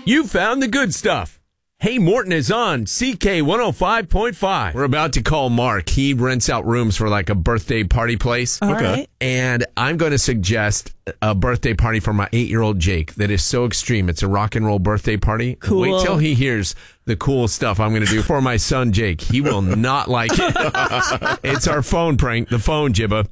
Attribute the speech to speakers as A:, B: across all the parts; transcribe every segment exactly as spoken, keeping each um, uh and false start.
A: You found the good stuff. Hey Morton is on C K one oh five point five. We're about to call Mark. He rents out rooms for like a birthday party place.
B: All
A: okay.
B: right.
A: And I'm going to suggest a birthday party for my eight-year-old Jake that is so extreme. It's a rock and roll birthday party.
B: Cool.
A: Wait till he hears the cool stuff I'm going to do for my son Jake. He will not like it. It's our phone prank. The phone, Jibba.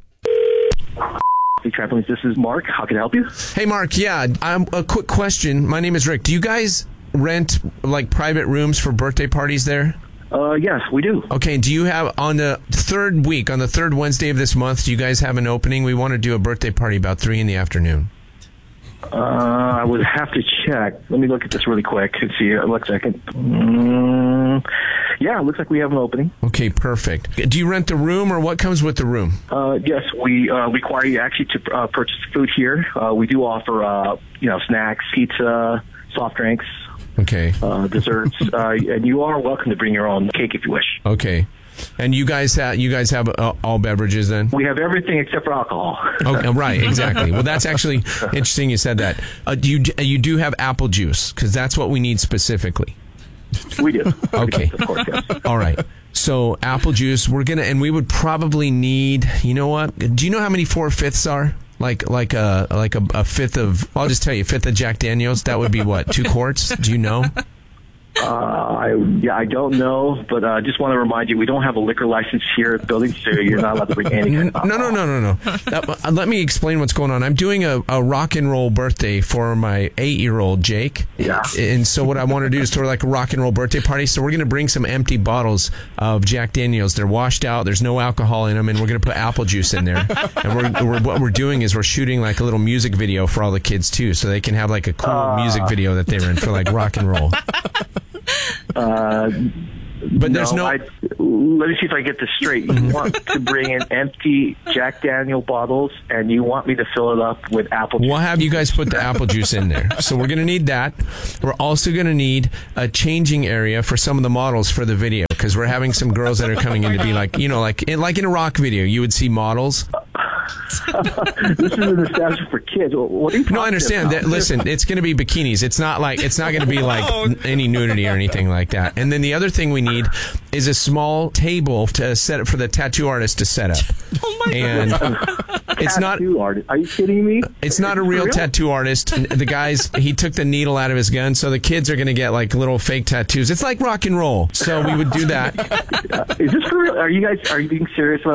C: Hey, Trampolines, this is Mark. How can I help you?
A: Hey, Mark. Yeah, um, a quick question. My name is Rick. Do you guys rent like private rooms for birthday parties there?
C: Uh, yes, we do.
A: Okay, do you have on the third week, on the third Wednesday of this month, do you guys have an opening? We want to do a birthday party about three in the afternoon.
C: Uh, I would have to check. Let me look at this really quick and see. Uh, Look a second. Mm, yeah, it looks like we have an opening.
A: Okay, perfect. Do you rent the room or what comes with the room?
C: Uh, yes, we uh, require you actually to uh, purchase food here. Uh, we do offer, uh, you know, snacks, pizza, soft drinks.
A: Okay.
C: Uh, desserts, uh, and you are welcome to bring your own cake if you wish.
A: Okay. And you guys have you guys have uh, all beverages then?
C: We have everything except for alcohol.
A: Okay, right, exactly. Well, that's actually interesting you said that. Uh, do you you do have apple juice? Because that's what we need specifically.
C: We do.
A: Okay.
C: Of course, yes.
A: All right. So apple juice, we're gonna, and we would probably need. You know what? Do you know how many four fifths are? Like like a like a, a fifth of. I'll just tell you, a fifth of Jack Daniels. That would be what? Two quarts? Do you know?
C: Uh, I, yeah, I don't know, but I uh, just want to remind you, we don't have a liquor license here at the building, so you're not allowed to bring any kind of
A: No, no, no, no, no. That, uh, let me explain what's going on. I'm doing a, a rock and roll birthday for my eight-year-old Jake.
C: Yeah.
A: And so what I want to do is throw like a rock and roll birthday party. So we're going to bring some empty bottles of Jack Daniels. They're washed out. There's no alcohol in them, and we're going to put apple juice in there. And we're, we're, what we're doing is we're shooting like a little music video for all the kids, too, so they can have like a cool
C: uh,
A: music video that they're in for like rock and roll.
C: Uh,
A: but there's
C: no.
A: no.
C: I, let me see if I get this straight. You want to bring in empty Jack Daniel bottles, and you want me to fill it up with apple juice.
A: We'll have you guys put the apple juice in there. So we're going to need that. We're also going to need a changing area for some of the models for the video, because we're having some girls that are coming in to be like, you know, like in, like in a rock video, you would see models.
C: This is an establishment for kids. What are you talking
A: No, I understand
C: about?
A: that. Listen, it's going to be bikinis. It's not like it's not going to be like n- any nudity or anything like that. And then the other thing we need is a small table to set up for the tattoo artist to set up.
B: Oh my
A: and
B: God.
A: It's not.
C: Tattoo artist. Are you kidding me?
A: It's not a real,
C: real
A: tattoo artist. The guys, he took the needle out of his gun, so the kids are going to get like little fake tattoos. It's like rock and roll. So we would do that.
C: Uh, is this for real? Are you guys? Are you being serious about